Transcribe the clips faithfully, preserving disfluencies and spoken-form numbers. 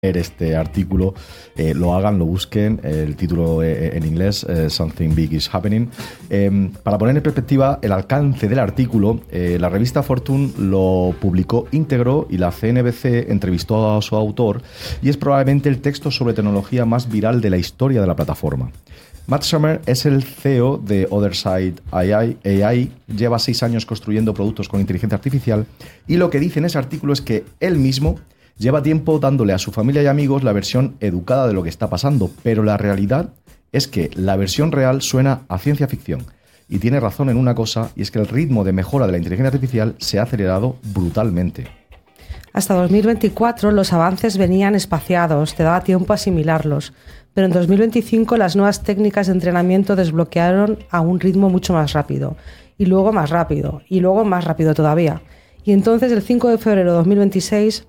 este artículo, eh, lo hagan, lo busquen, el título eh, en inglés, eh, Something Big is Happening. Eh, para poner en perspectiva el alcance del artículo, eh, la revista Fortune lo publicó íntegro y la C N B C entrevistó a su autor, y es probablemente el texto sobre tecnología más viral de la historia de la plataforma. Matt Sommer es el C E O de Otherside A I, lleva seis años construyendo productos con inteligencia artificial, y lo que dice en ese artículo es que él mismo lleva tiempo dándole a su familia y amigos la versión educada de lo que está pasando, pero la realidad es que la versión real suena a ciencia ficción. Y tiene razón en una cosa, y es que el ritmo de mejora de la inteligencia artificial se ha acelerado brutalmente. Hasta dos mil veinticuatro los avances venían espaciados, te daba tiempo a asimilarlos, pero en dos mil veinticinco las nuevas técnicas de entrenamiento desbloquearon a un ritmo mucho más rápido, y luego más rápido, y luego más rápido todavía. Y entonces, el cinco de febrero de dos mil veintiséis,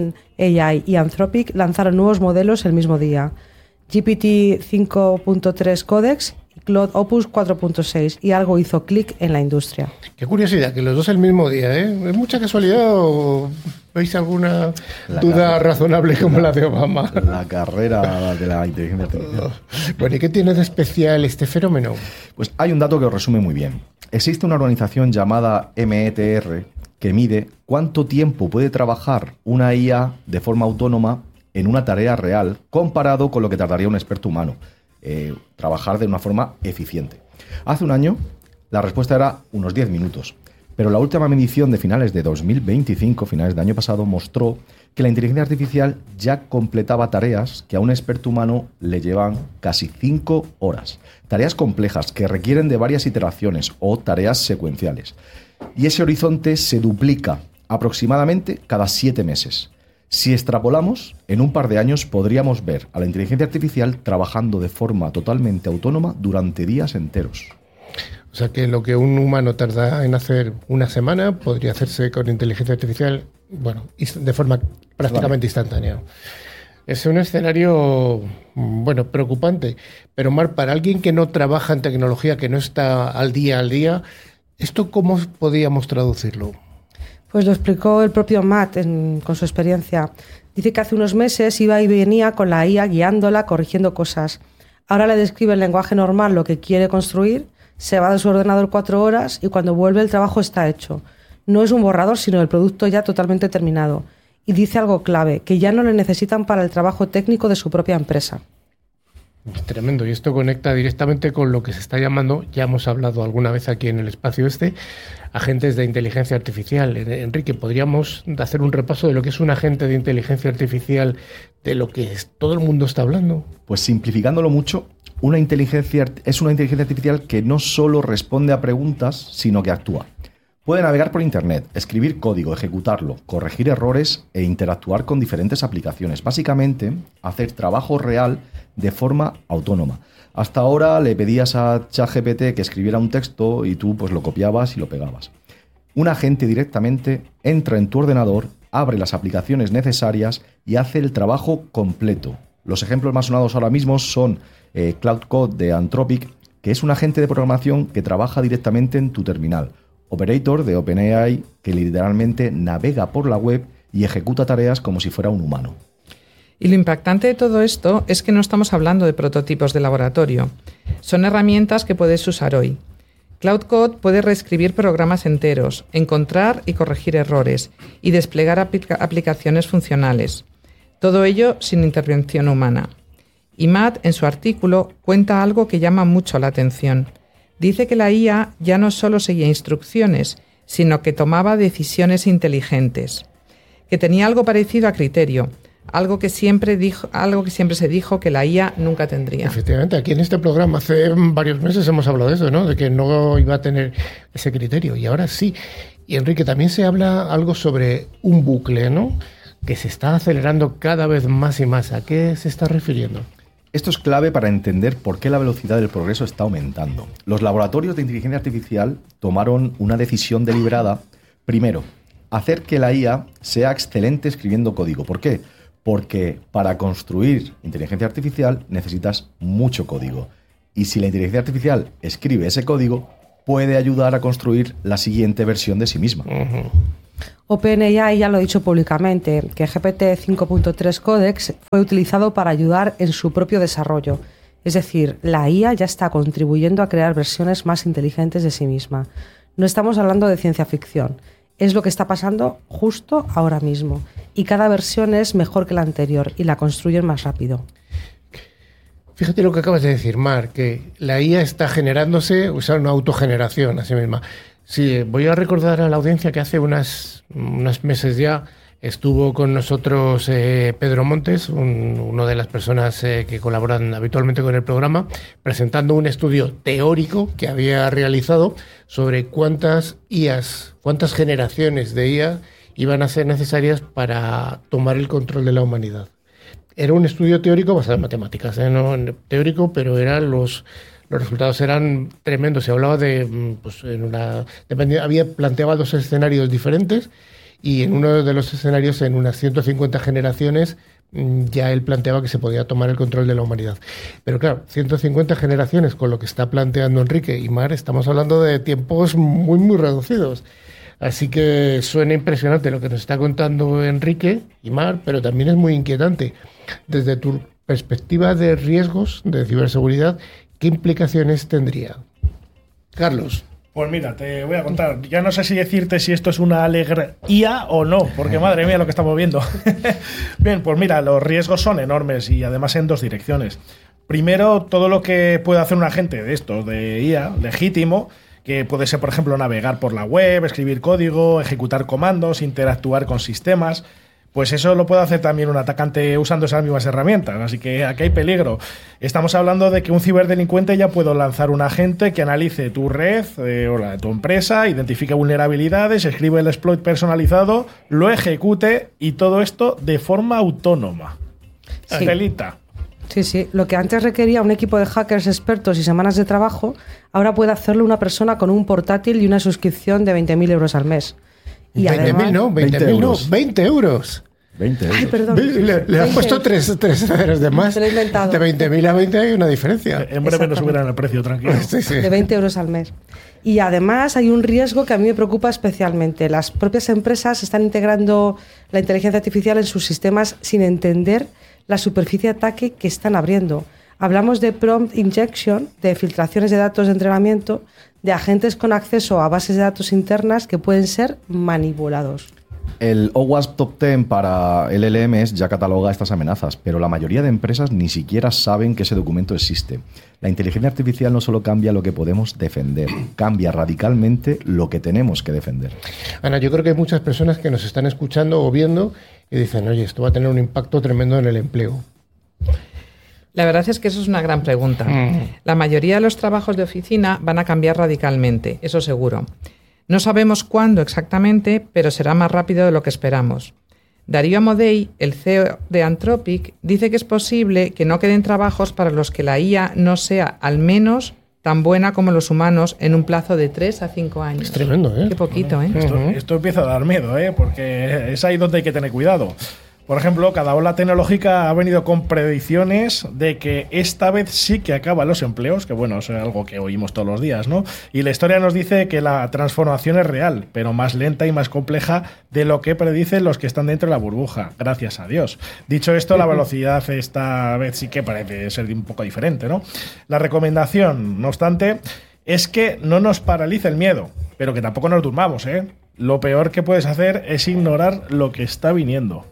OpenAI y Anthropic lanzaron nuevos modelos el mismo día. G P T cinco punto tres Codex y Claude Opus cuatro punto seis, y algo hizo clic en la industria. Qué curiosidad, que los dos el mismo día, ¿eh? ¿Es mucha casualidad o veis alguna la duda carrera, razonable como la, la de Obama? La carrera de la inteligencia artificial. Bueno, ¿y qué tiene de especial este fenómeno? Pues hay un dato que os resume muy bien. Existe una organización llamada M E T R que mide cuánto tiempo puede trabajar una I A de forma autónoma en una tarea real comparado con lo que tardaría un experto humano, eh, trabajar de una forma eficiente. Hace un año la respuesta era unos diez minutos, pero la última medición de finales de dos mil veinticinco, finales del año pasado, mostró que la inteligencia artificial ya completaba tareas que a un experto humano le llevan casi cinco horas. Tareas complejas que requieren de varias iteraciones o tareas secuenciales. Y ese horizonte se duplica aproximadamente cada siete meses. Si extrapolamos, en un par de años podríamos ver a la inteligencia artificial trabajando de forma totalmente autónoma durante días enteros. O sea que lo que un humano tarda en hacer una semana podría hacerse con inteligencia artificial, bueno, de forma prácticamente instantánea. Es un escenario, bueno, preocupante. Pero, Mar, para alguien que no trabaja en tecnología, que no está al día al día, ¿esto cómo podríamos traducirlo? Pues lo explicó el propio Matt en, con su experiencia. Dice que hace unos meses iba y venía con la I A guiándola, corrigiendo cosas. Ahora le describe en lenguaje normal lo que quiere construir, se va de su ordenador cuatro horas y cuando vuelve el trabajo está hecho. No es un borrador, sino el producto ya totalmente terminado. Y dice algo clave, que ya no le necesitan para el trabajo técnico de su propia empresa. Es tremendo, y esto conecta directamente con lo que se está llamando, ya hemos hablado alguna vez aquí en el espacio este, agentes de inteligencia artificial. Enrique, ¿podríamos hacer un repaso de lo que es un agente de inteligencia artificial, de lo que es, todo el mundo está hablando? Pues simplificándolo mucho, una inteligencia es una inteligencia artificial que no solo responde a preguntas, sino que actúa. Puede navegar por internet, escribir código, ejecutarlo, corregir errores e interactuar con diferentes aplicaciones. Básicamente, hacer trabajo real de forma autónoma. Hasta ahora le pedías a ChatGPT que escribiera un texto y tú pues lo copiabas y lo pegabas. Un agente directamente entra en tu ordenador, abre las aplicaciones necesarias y hace el trabajo completo. Los ejemplos más sonados ahora mismo son eh, Claude Code de Anthropic, que es un agente de programación que trabaja directamente en tu terminal. Operator de OpenAI, que literalmente navega por la web y ejecuta tareas como si fuera un humano. Y lo impactante de todo esto es que no estamos hablando de prototipos de laboratorio. Son herramientas que puedes usar hoy. Claude Code puede reescribir programas enteros, encontrar y corregir errores y desplegar aplica- aplicaciones funcionales. Todo ello sin intervención humana. Y Matt, en su artículo, cuenta algo que llama mucho la atención. Dice que la I A ya no solo seguía instrucciones, sino que tomaba decisiones inteligentes, que tenía algo parecido a criterio, algo que siempre dijo, algo que siempre se dijo que la I A nunca tendría. Efectivamente, aquí en este programa hace varios meses hemos hablado de eso, ¿no? De que no iba a tener ese criterio, y ahora sí. Y Enrique, también se habla algo sobre un bucle, ¿no? Que se está acelerando cada vez más y más. ¿A qué se está refiriendo? Esto es clave para entender por qué la velocidad del progreso está aumentando. Los laboratorios de inteligencia artificial tomaron una decisión deliberada. Primero, hacer que la I A sea excelente escribiendo código. ¿Por qué? Porque para construir inteligencia artificial necesitas mucho código. Y si la inteligencia artificial escribe ese código, puede ayudar a construir la siguiente versión de sí misma. Uh-huh. OpenAI ya lo ha dicho públicamente, que G P T cinco punto tres Codex fue utilizado para ayudar en su propio desarrollo. Es decir, la I A ya está contribuyendo a crear versiones más inteligentes de sí misma. No estamos hablando de ciencia ficción. Es lo que está pasando justo ahora mismo. Y cada versión es mejor que la anterior y la construyen más rápido. Fíjate lo que acabas de decir, Mar, que la I A está generándose, o sea, una autogeneración a sí misma. Sí, voy a recordar a la audiencia que hace unas, unos meses ya estuvo con nosotros eh, Pedro Montes, un, una de las personas eh, que colaboran habitualmente con el programa, presentando un estudio teórico que había realizado sobre cuántas I As, cuántas generaciones de I A iban a ser necesarias para tomar el control de la humanidad. Era un estudio teórico basado en matemáticas, ¿eh? No teórico, pero eran los... Los resultados eran tremendos. Se hablaba de, pues, en una, dependía, había planteaba dos escenarios diferentes y en uno de los escenarios, en unas ciento cincuenta generaciones, ya él planteaba que se podía tomar el control de la humanidad. Pero claro, ciento cincuenta generaciones con lo que está planteando Enrique y Mar, estamos hablando de tiempos muy, muy reducidos. Así que suena impresionante lo que nos está contando Enrique y Mar, pero también es muy inquietante. Desde tu perspectiva de riesgos de ciberseguridad, ¿qué implicaciones tendría? Carlos. Pues mira, te voy a contar. Ya no sé si decirte si esto es una alegría o no, porque madre mía lo que estamos viendo. Bien, pues mira, los riesgos son enormes y además en dos direcciones. Primero, todo lo que puede hacer un agente de estos, de I A, legítimo, que puede ser, por ejemplo, navegar por la web, escribir código, ejecutar comandos, interactuar con sistemas. Pues eso lo puede hacer también un atacante usando esas mismas herramientas, así que aquí hay peligro. Estamos hablando de que un ciberdelincuente ya puede lanzar un agente que analice tu red eh, o la de tu empresa, identifique vulnerabilidades, escribe el exploit personalizado, lo ejecute y todo esto de forma autónoma. Sí. Celita. Sí, sí. Lo que antes requería un equipo de hackers expertos y semanas de trabajo, ahora puede hacerlo una persona con un portátil y una suscripción de veinte mil euros al mes. Y veinte mil no, veinte mil no, veinte euros. veinte euros. Ay, perdón. Le, le han puesto tres, tres ceros de más. Se lo he inventado. De veinte mil a veinte hay una diferencia. En breve nos subirán el precio, tranquilo. Sí, sí. De veinte euros al mes. Y además hay un riesgo que a mí me preocupa especialmente. Las propias empresas están integrando la inteligencia artificial en sus sistemas sin entender la superficie de ataque que están abriendo. Hablamos de prompt injection, de filtraciones de datos de entrenamiento, de agentes con acceso a bases de datos internas que pueden ser manipulados. El OWASP Top diez para L L Ms ya cataloga estas amenazas, pero la mayoría de empresas ni siquiera saben que ese documento existe. La inteligencia artificial no solo cambia lo que podemos defender, cambia radicalmente lo que tenemos que defender. Ana, yo creo que hay muchas personas que nos están escuchando o viendo y dicen, oye, esto va a tener un impacto tremendo en el empleo. La verdad es que eso es una gran pregunta. Mm. La mayoría de los trabajos de oficina van a cambiar radicalmente, eso seguro. No sabemos cuándo exactamente, pero será más rápido de lo que esperamos. Darío Amodei, el C E O de Anthropic, dice que es posible que no queden trabajos para los que la I A no sea al menos tan buena como los humanos en un plazo de tres a cinco años. Es tremendo, ¿eh? Qué poquito, ¿eh? Esto, esto empieza a dar miedo, ¿eh? Porque es ahí donde hay que tener cuidado. Por ejemplo, cada ola tecnológica ha venido con predicciones de que esta vez sí que acaban los empleos, que bueno, es algo que oímos todos los días, ¿no? Y la historia nos dice que la transformación es real, pero más lenta y más compleja de lo que predicen los que están dentro de la burbuja, gracias a Dios. Dicho esto, la velocidad esta vez sí que parece ser un poco diferente, ¿no? La recomendación, no obstante, es que no nos paralice el miedo, pero que tampoco nos durmamos, ¿eh? Lo peor que puedes hacer es ignorar lo que está viniendo.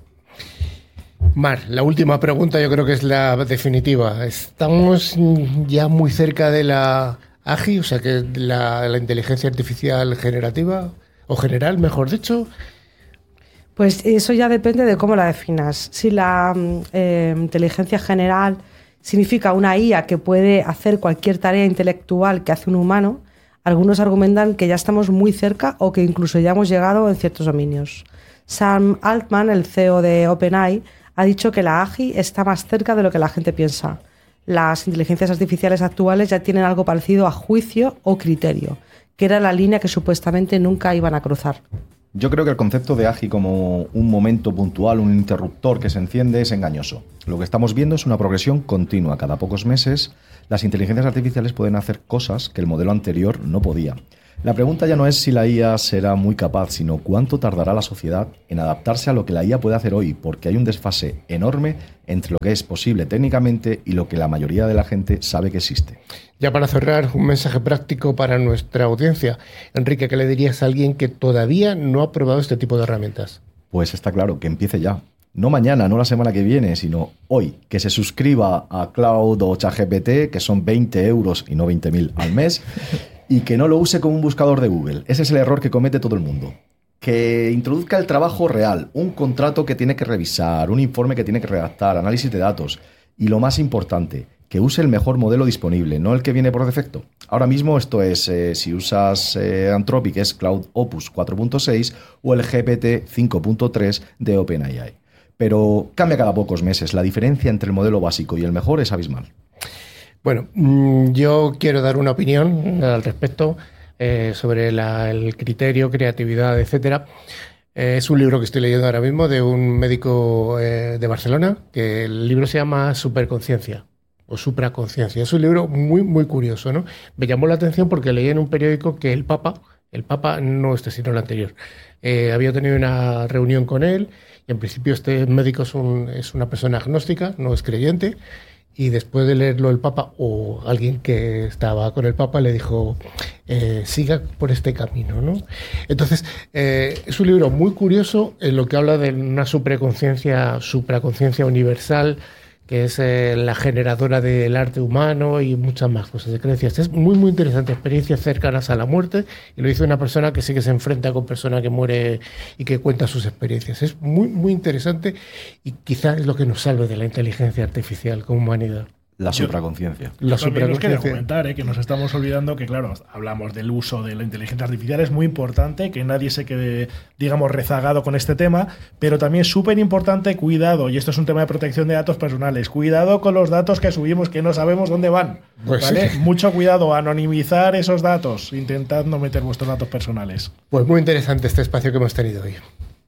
Mar, la última pregunta yo creo que es la definitiva. ¿Estamos ya muy cerca de la A G I, o sea, que la, la inteligencia artificial generativa, o general, mejor dicho? Pues eso ya depende de cómo la definas. Si la eh, inteligencia general significa una I A que puede hacer cualquier tarea intelectual que hace un humano, algunos argumentan que ya estamos muy cerca o que incluso ya hemos llegado en ciertos dominios. Sam Altman, el C E O de OpenAI, ha dicho que la A G I está más cerca de lo que la gente piensa. Las inteligencias artificiales actuales ya tienen algo parecido a juicio o criterio, que era la línea que supuestamente nunca iban a cruzar. Yo creo que el concepto de A G I como un momento puntual, un interruptor que se enciende, es engañoso. Lo que estamos viendo es una progresión continua. Cada pocos meses, las inteligencias artificiales pueden hacer cosas que el modelo anterior no podía. La pregunta ya no es si la I A será muy capaz, sino cuánto tardará la sociedad en adaptarse a lo que la I A puede hacer hoy, porque hay un desfase enorme entre lo que es posible técnicamente y lo que la mayoría de la gente sabe que existe. Ya para cerrar, un mensaje práctico para nuestra audiencia. Enrique, ¿qué le dirías a alguien que todavía no ha probado este tipo de herramientas? Pues está claro, que empiece ya. No mañana, no la semana que viene, sino hoy. Que se suscriba a Cloud o ChatGPT, que son veinte euros y no veinte mil al mes, y que no lo use como un buscador de Google. Ese es el error que comete todo el mundo. Que introduzca el trabajo real, un contrato que tiene que revisar, un informe que tiene que redactar, análisis de datos. Y lo más importante, que use el mejor modelo disponible, no el que viene por defecto. Ahora mismo esto es, eh, si usas eh, Anthropic, es Cloud Opus cuatro punto seis o el G P T cinco punto tres de OpenAI. Pero cambia cada pocos meses. La diferencia entre el modelo básico y el mejor es abismal. Bueno, yo quiero dar una opinión al respecto eh, sobre la, el criterio, creatividad, etcétera. Eh, es un libro que estoy leyendo ahora mismo de un médico eh, de Barcelona, que el libro se llama Superconciencia o Supraconciencia. Es un libro muy, muy curioso, ¿no? Me llamó la atención porque leí en un periódico que el Papa, el Papa no este, sino el anterior, eh, había tenido una reunión con él y en principio este médico es, un, es una persona agnóstica, no es creyente. Y después de leerlo el Papa, o alguien que estaba con el Papa, le dijo, eh, siga por este camino, ¿no? Entonces, eh, es un libro muy curioso en lo que habla de una supraconciencia, supraconciencia universal, que es eh, la generadora del arte humano y muchas más cosas de creencias. Es muy, muy interesante, experiencias cercanas a la muerte, y lo dice una persona que sí que se enfrenta con persona que muere y que cuenta sus experiencias. Es muy, muy interesante y quizás es lo que nos salve de la inteligencia artificial como humanidad. La supraconciencia. La También nos quería supraconciencia. comentar eh, que nos estamos olvidando que, claro, hablamos del uso de la inteligencia artificial, es muy importante que nadie se quede, digamos, rezagado con este tema, pero también es súper importante, cuidado, y esto es un tema de protección de datos personales, cuidado con los datos que subimos que no sabemos dónde van, Pues ¿vale? sí. Mucho cuidado, anonimizar esos datos, intentad no meter vuestros datos personales. Pues muy interesante este espacio que hemos tenido hoy.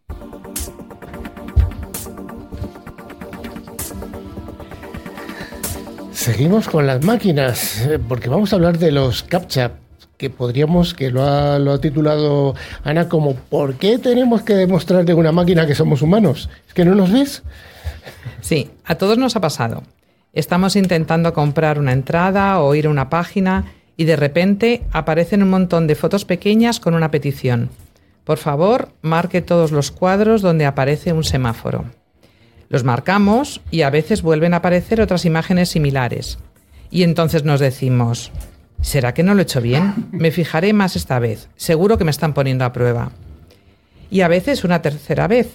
Seguimos con las máquinas, eh, porque vamos a hablar de los CAPTCHA, que podríamos, que lo ha, lo ha titulado Ana como ¿por qué tenemos que demostrarle a una máquina que somos humanos? ¿Es que no nos ves? Sí, a todos nos ha pasado. Estamos intentando comprar una entrada o ir a una página y de repente aparecen un montón de fotos pequeñas con una petición. Por favor, marque todos los cuadros donde aparece un semáforo. Los marcamos y a veces vuelven a aparecer otras imágenes similares. Y entonces nos decimos, ¿será que no lo he hecho bien? Me fijaré más esta vez. Seguro que me están poniendo a prueba. Y a veces una tercera vez.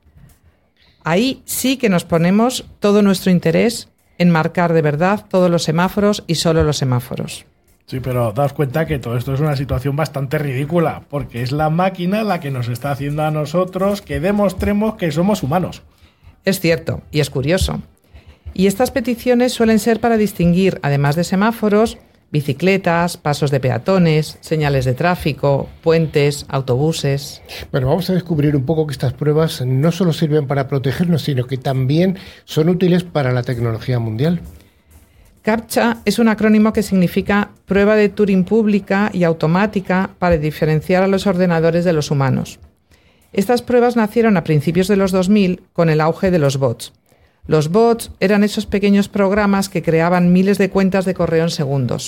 Ahí sí que nos ponemos todo nuestro interés en marcar de verdad todos los semáforos y solo los semáforos. Sí, pero daos cuenta que todo esto es una situación bastante ridícula, porque es la máquina la que nos está haciendo a nosotros que demostremos que somos humanos. Es cierto, y es curioso. Y estas peticiones suelen ser para distinguir, además de semáforos, bicicletas, pasos de peatones, señales de tráfico, puentes, autobuses. Bueno, vamos a descubrir un poco que estas pruebas no solo sirven para protegernos, sino que también son útiles para la tecnología mundial. CAPTCHA es un acrónimo que significa Prueba de Turing Pública y Automática para diferenciar a los ordenadores de los humanos. Estas pruebas nacieron a principios de los dos mil con el auge de los bots. Los bots eran esos pequeños programas que creaban miles de cuentas de correo en segundos.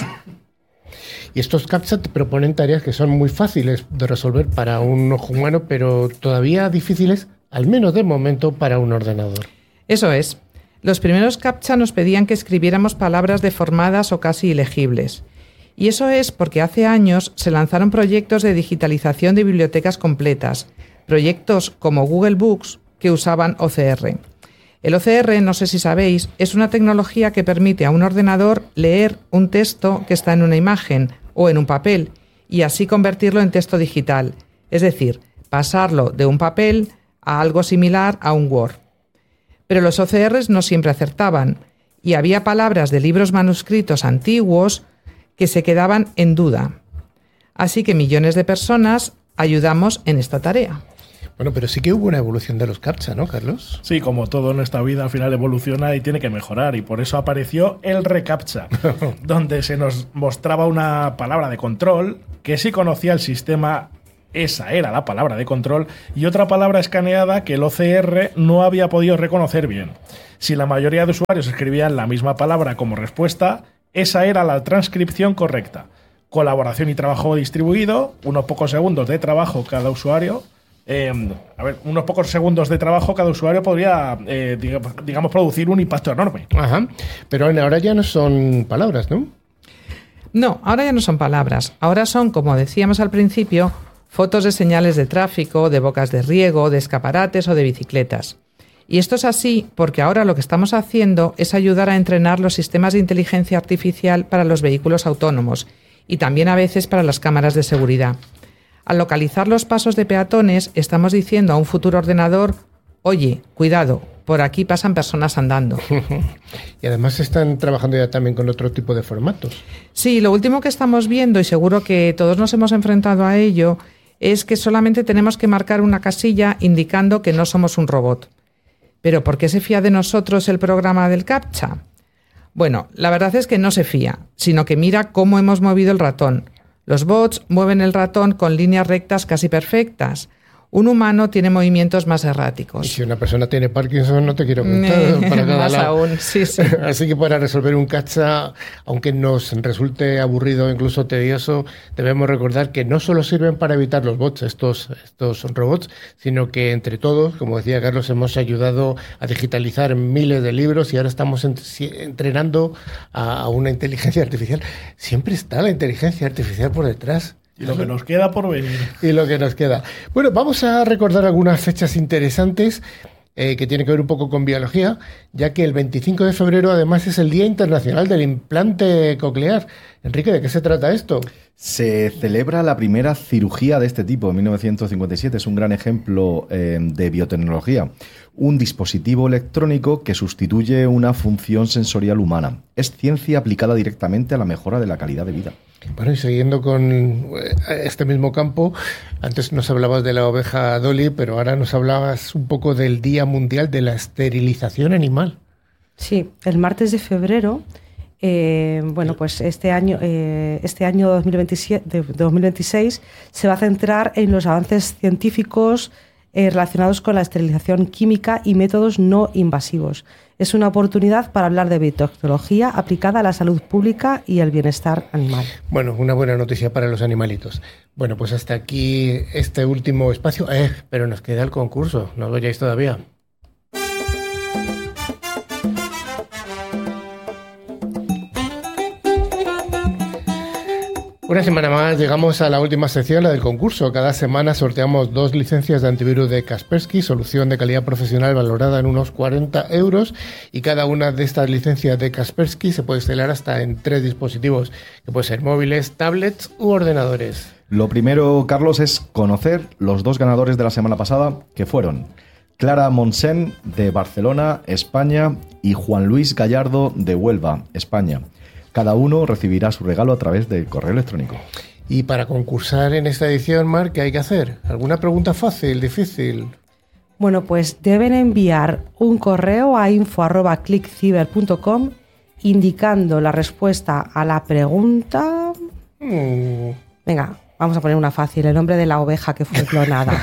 Y estos CAPTCHA te proponen tareas que son muy fáciles de resolver para un ojo humano, pero todavía difíciles, al menos de momento, para un ordenador. Eso es. Los primeros CAPTCHA nos pedían que escribiéramos palabras deformadas o casi ilegibles. Y eso es porque hace años se lanzaron proyectos de digitalización de bibliotecas completas, proyectos como Google Books que usaban O C R. El O C R, no sé si sabéis, es una tecnología que permite a un ordenador leer un texto que está en una imagen o en un papel y así convertirlo en texto digital, es decir, pasarlo de un papel a algo similar a un Word. Pero los O C Rs no siempre acertaban y había palabras de libros manuscritos antiguos que se quedaban en duda. Así que millones de personas ayudamos en esta tarea. Bueno, pero sí que hubo una evolución de los CAPTCHA, ¿no, Carlos? Sí, como todo en esta vida al final evoluciona y tiene que mejorar, y por eso apareció el reCAPTCHA, donde se nos mostraba una palabra de control que sí conocía el sistema, esa era la palabra de control, y otra palabra escaneada que el O C R no había podido reconocer bien. Si la mayoría de usuarios escribían la misma palabra como respuesta, esa era la transcripción correcta. Colaboración y trabajo distribuido, unos pocos segundos de trabajo cada usuario. Eh, a ver, unos pocos segundos de trabajo cada usuario podría, eh, digamos, producir un impacto enorme. Ajá. Pero ahora ya no son palabras, ¿no? No, ahora ya no son palabras. Ahora son, como decíamos al principio, fotos de señales de tráfico, de bocas de riego, de escaparates o de bicicletas. Y esto es así porque ahora lo que estamos haciendo es ayudar a entrenar los sistemas de inteligencia artificial para los vehículos autónomos y también a veces para las cámaras de seguridad. Al localizar los pasos de peatones, estamos diciendo a un futuro ordenador, oye, cuidado, por aquí pasan personas andando. Y además están trabajando ya también con otro tipo de formatos. Sí, lo último que estamos viendo, y seguro que todos nos hemos enfrentado a ello, es que solamente tenemos que marcar una casilla indicando que no somos un robot. ¿Pero por qué se fía de nosotros el programa del CAPTCHA? Bueno, la verdad es que no se fía, sino que mira cómo hemos movido el ratón. Los bots mueven el ratón con líneas rectas casi perfectas. Un humano tiene movimientos más erráticos. Y si una persona tiene Parkinson, no te quiero contar. Eh, para cada más lado. aún, sí, sí. Así que para resolver un CAPTCHA, aunque nos resulte aburrido o incluso tedioso, debemos recordar que no solo sirven para evitar los bots, estos, estos robots, sino que entre todos, como decía Carlos, hemos ayudado a digitalizar miles de libros y ahora estamos en, entrenando a, a una inteligencia artificial. Siempre está la inteligencia artificial por detrás. Y lo que nos queda por venir. Y lo que nos queda. Bueno, vamos a recordar algunas fechas interesantes eh, que tienen que ver un poco con biología, ya que el veinticinco de febrero además es el Día Internacional del Implante Coclear. Enrique, ¿de qué se trata esto? Se celebra la primera cirugía de este tipo en mil novecientos cincuenta y siete. Es un gran ejemplo eh, de biotecnología. Un dispositivo electrónico que sustituye una función sensorial humana. Es ciencia aplicada directamente a la mejora de la calidad de vida. Bueno, y siguiendo con este mismo campo, antes nos hablabas de la oveja Dolly, pero ahora nos hablabas un poco del Día Mundial de la Esterilización Animal. Sí, el martes de febrero, eh, bueno, pues este año, eh, este año dos mil veintisiete, dos mil veintiséis se va a centrar en los avances científicos eh, relacionados con la esterilización química y métodos no invasivos. Es una oportunidad para hablar de biotecnología aplicada a la salud pública y el bienestar animal. Bueno, una buena noticia para los animalitos. Bueno, pues hasta aquí este último espacio. Eh, pero nos queda el concurso, no lo vayáis todavía. Una semana más llegamos a la última sección, la del concurso. Cada semana sorteamos dos licencias de antivirus de Kaspersky, solución de calidad profesional valorada en unos cuarenta euros, y cada una de estas licencias de Kaspersky se puede instalar hasta en tres dispositivos, que pueden ser móviles, tablets u ordenadores. Lo primero, Carlos, es conocer los dos ganadores de la semana pasada, que fueron Clara Monsen, de Barcelona, España, y Juan Luis Gallardo, de Huelva, España. Cada uno recibirá su regalo a través del correo electrónico. Y para concursar en esta edición, Mar, ¿qué hay que hacer? ¿Alguna pregunta fácil, difícil? Bueno, pues deben enviar un correo a info arroba clickciber punto com indicando la respuesta a la pregunta... Mm. Venga, vamos a poner una fácil, el nombre de la oveja que fue clonada.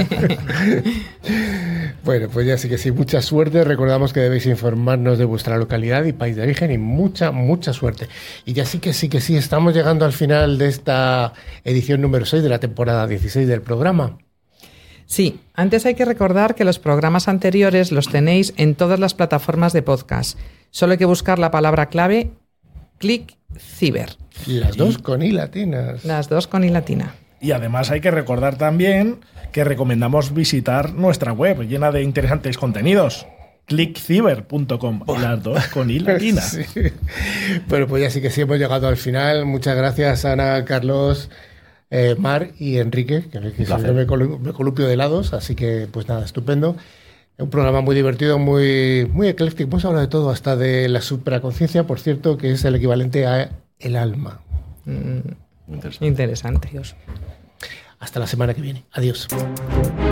Bueno, pues ya sí que sí, mucha suerte. Recordamos que debéis informarnos de vuestra localidad y país de origen, y mucha, mucha suerte. Y ya sí que sí que sí, estamos llegando al final de esta edición número seis de la temporada dieciséis del programa. Sí, antes hay que recordar que los programas anteriores los tenéis en todas las plataformas de podcast. Solo hay que buscar la palabra clave ClickCiber. Las dos con i latinas. Las dos con i latina. Y además hay que recordar también que recomendamos visitar nuestra web llena de interesantes contenidos. clickciber punto com, las dos con i latina. Sí. Bueno, pues ya sí que sí, hemos llegado al final. Muchas gracias, Ana, Carlos, eh, Mar y Enrique, que, que siempre me, colu- me colupio de lados, así que pues nada, estupendo. Un programa muy divertido, muy, muy ecléctico. Hemos hablado de todo, hasta de la supraconciencia, por cierto, que es el equivalente a el alma. Mm, interesante. Interesante. Hasta la semana que viene. Adiós.